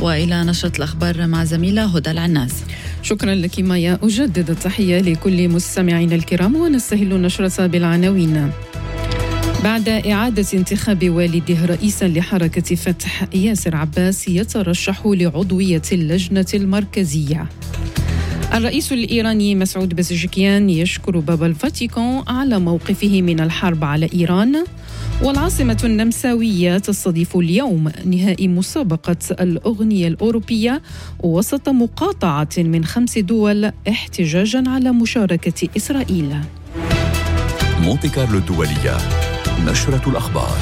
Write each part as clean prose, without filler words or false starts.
وإلى نشرة الأخبار مع زميلة هدى العناز. شكرا لك مايا. أجدد التحية لكل مستمعين الكرام ونستهل النشرة بالعناوين. بعد إعادة انتخاب والده رئيسا لحركة فتح، ياسر عباس يترشح لعضوية اللجنة المركزية. الرئيس الإيراني مسعود بزشكيان يشكر بابا الفاتيكان على موقفه من الحرب على إيران. والعاصمة النمساوية تستضيف اليوم نهائي مسابقة الأغنية الأوروبية وسط مقاطعة من 5 دول احتجاجا على مشاركة إسرائيل. مونتي كارلو الدولية، نشرة الأخبار.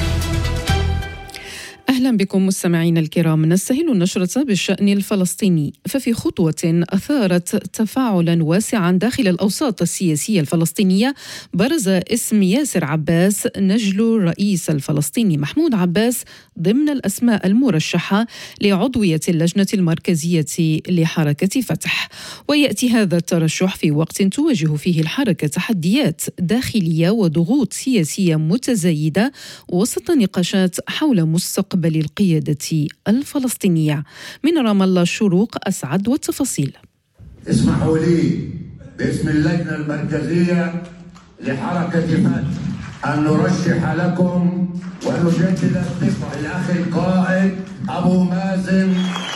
أهلا بكم مستمعين الكرام. نستهل النشرة بالشأن الفلسطيني، ففي خطوة أثارت تفاعلا واسعا داخل الأوساط السياسية الفلسطينية برز اسم ياسر عباس نجل الرئيس الفلسطيني محمود عباس ضمن الأسماء المرشحة لعضوية اللجنة المركزية لحركة فتح. ويأتي هذا الترشح في وقت تواجه فيه الحركة تحديات داخلية وضغوط سياسية متزايدة وسط نقاشات حول مستقبل القيادة الفلسطينية. من رام الله الشروق أسعد والتفاصيل. اسمحوا لي باسم اللجنة المركزية لحركة فتح أن نرشح لكم ونجدد الثقة الأخ القائد أبو مازن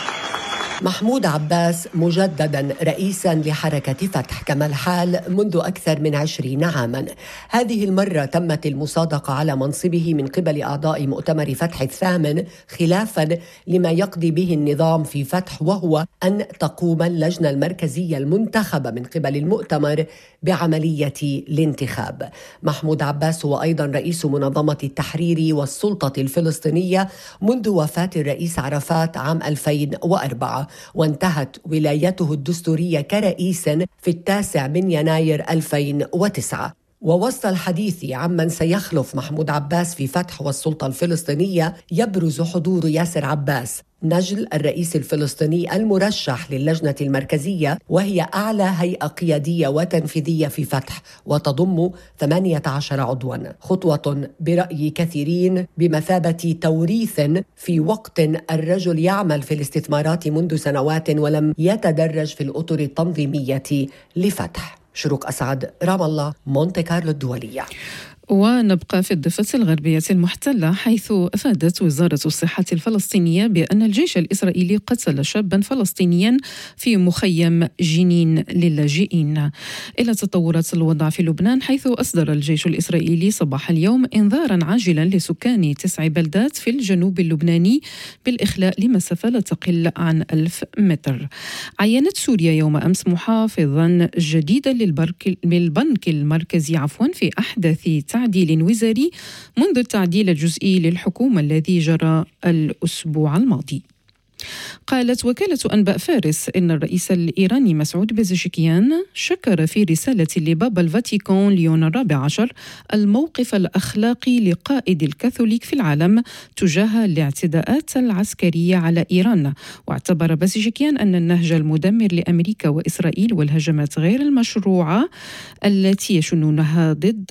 محمود عباس مجددا رئيسا لحركة فتح كما الحال منذ أكثر من 20 عاما. هذه المرة تمت المصادقة على منصبه من قبل أعضاء مؤتمر فتح الثامن خلافا لما يقضي به النظام في فتح، وهو أن تقوم اللجنة المركزية المنتخبة من قبل المؤتمر بعملية الانتخاب. محمود عباس هو أيضا رئيس منظمة التحرير والسلطة الفلسطينية منذ وفاة الرئيس عرفات عام 2004، وانتهت ولايته الدستورية كرئيس في 9 يناير 2009. ووسط الحديث عمن سيخلف محمود عباس في فتح والسلطة الفلسطينية يبرز حضور ياسر عباس نجل الرئيس الفلسطيني المرشح للجنة المركزية، وهي أعلى هيئة قيادية وتنفيذية في فتح وتضم 18 عضوا، خطوة برأي كثيرين بمثابة توريث في وقت الرجل يعمل في الاستثمارات منذ سنوات ولم يتدرج في الأطر التنظيمية لفتح. شروق أسعد، رام الله، مونتي كارلو الدولية. ونبقى في الضفة الغربية المحتلة، حيث أفادت وزارة الصحة الفلسطينية بأن الجيش الإسرائيلي قتل شابا فلسطينيا في مخيم جنين للاجئين. إلى تطورات الوضع في لبنان، حيث أصدر الجيش الإسرائيلي صباح اليوم إنذارا عاجلا لسكان 9 بلدات في الجنوب اللبناني بالإخلاء لمسافة لا تقل عن 1000 متر. عينت سوريا يوم أمس محافظا جديدا للبنك المركزي في أحدث تعديل وزاري منذ التعديل الجزئي للحكومة الذي جرى الأسبوع الماضي. قالت وكالة أنباء فارس إن الرئيس الإيراني مسعود بزشكيان شكر في رسالة لبابا الفاتيكان ليون ال14 الموقف الأخلاقي لقائد الكاثوليك في العالم تجاه الاعتداءات العسكرية على إيران. واعتبر بزشكيان أن النهج المدمر لأمريكا وإسرائيل والهجمات غير المشروعة التي يشنونها ضد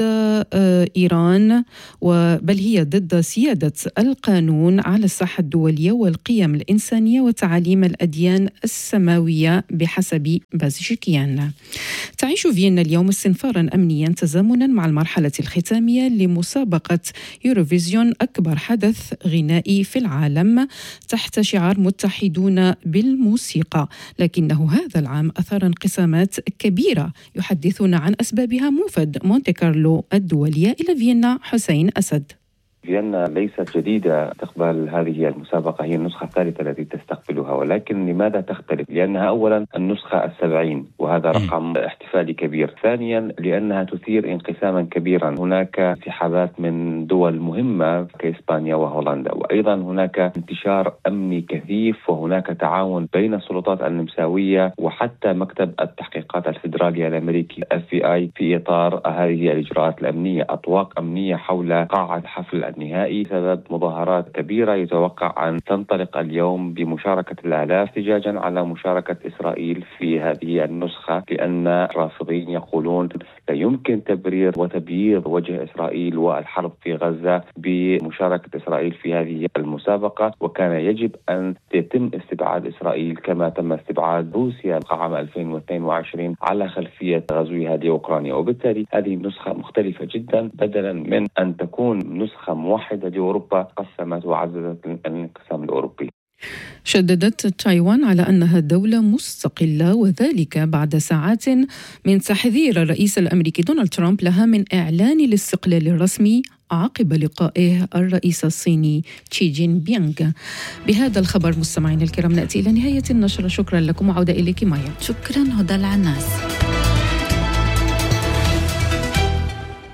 إيران بل هي ضد سيادة القانون على الساحة الدولية والقيم الإنسانية وتعاليم الأديان السماوية بحسب بازشكيان. تعيش فيينا اليوم استنفارا أمنيا تزامنا مع المرحلة الختامية لمسابقة يوروفيزيون، أكبر حدث غنائي في العالم تحت شعار متحدون بالموسيقى، لكنه هذا العام أثار انقسامات كبيرة يحدثون عن أسبابها موفد مونتي كارلو الدولية. إلى فيينا حسين أسد. فيينا ليست جديدة تقبل هذه المسابقة، هي النسخة الثالثة التي تستقبلها، ولكن لماذا تختلف؟ لأنها أولا النسخة 70 وهذا رقم احتفالي كبير. ثانيا لأنها تثير انقساما كبيرا، هناك انسحابات من دول مهمة كإسبانيا وهولندا، وأيضا هناك انتشار أمني كثيف، وهناك تعاون بين السلطات النمساوية وحتى مكتب التحقيقات الفيدرالي الأمريكي FBI في إطار هذه الإجراءات الأمنية. أطواق أمنية حول قاعة حفل النهائي بسبب مظاهرات كبيرة يتوقع أن تنطلق اليوم بمشاركة الآلاف احتجاجا على مشاركة إسرائيل في هذه النسخة، لأن الرافضين يقولون لا يمكن تبرير وتبييض وجه إسرائيل والحرب في غزة بمشاركة إسرائيل في هذه المسابقة، وكان يجب أن يتم استبعاد إسرائيل كما تم استبعاد روسيا عام 2022 على خلفية غزوها لأوكرانيا. وبالتالي هذه النسخة مختلفة جدا، بدلا من أن تكون نسخة موحدة لأوروبا قسمت وعززت الانقسام الأوروبي. شددت تايوان على أنها دولة مستقلة، وذلك بعد ساعات من تحذير الرئيس الأمريكي دونالد ترامب لها من إعلان الاستقلال الرسمي عقب لقائه الرئيس الصيني شي جين بيانغ. بهذا الخبر مستمعين الكرام نأتي إلى نهاية النشرة. شكرا لكم وعودة إليك مايا. شكرا هدى العناس.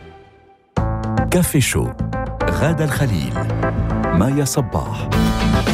كافي شو غادة الخليل، مايا صباح.